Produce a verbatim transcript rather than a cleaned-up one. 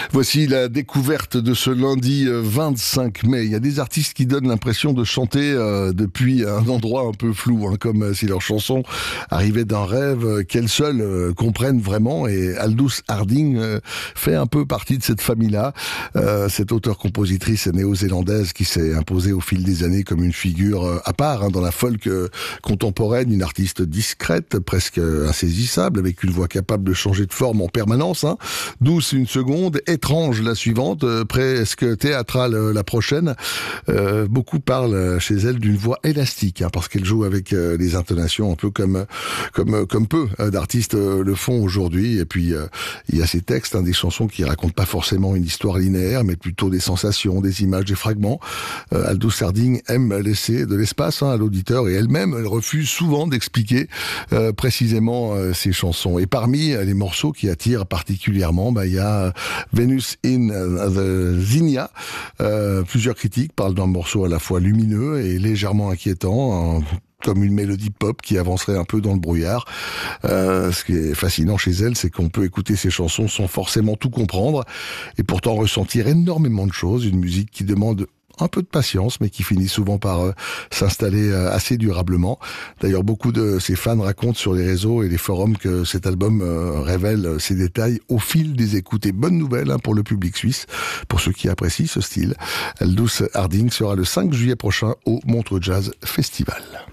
Voici la découverte de ce lundi vingt-cinq mai. Il y a des artistes qui donnent l'impression de chanter euh, depuis un endroit un peu flou, hein, comme si leurs chansons arrivaient d'un rêve qu'elles seules euh, comprennent vraiment. Et Aldous Harding euh, fait un peu partie de cette famille-là. Euh, cette auteure-compositrice néo-zélandaise qui s'est imposée au fil des années comme une figure euh, à part hein, dans la folk euh, contemporaine, une artiste discrète, presque insaisissable, avec une voix capable de changer de forme en permanence. Hein. Douce une seconde, étrange la suivante, euh, presque théâtrale euh, la prochaine. Euh, beaucoup parlent chez elle d'une voix élastique, hein, parce qu'elle joue avec euh, les intonations un peu comme comme comme peu euh, d'artistes euh, le font aujourd'hui. Et puis euh, il y a ces textes, hein, des chansons qui racontent pas forcément une histoire linéaire, mais plutôt des sensations, des images, des fragments. Euh, Aldous Harding aime laisser de l'espace hein, à l'auditeur, et elle-même elle refuse souvent d'expliquer euh, précisément euh, ses chansons. Et parmi les morceaux qui attirent particulièrement, bah il y a Venus in the Zinnia. Euh, plusieurs critiques parlent d'un morceau à la fois lumineux et légèrement inquiétant, hein, comme une mélodie pop qui avancerait un peu dans le brouillard. Euh, ce qui est fascinant chez elle, c'est qu'on peut écouter ses chansons sans forcément tout comprendre, et pourtant ressentir énormément de choses. Une musique qui demande un peu de patience, mais qui finit souvent par euh, s'installer euh, assez durablement. D'ailleurs, beaucoup de ses fans racontent sur les réseaux et les forums que cet album euh, révèle euh, ces détails au fil des écoutes. Et bonne nouvelle hein, pour le public suisse, pour ceux qui apprécient ce style. Aldous Harding sera le cinq juillet prochain au Montreux Jazz Festival.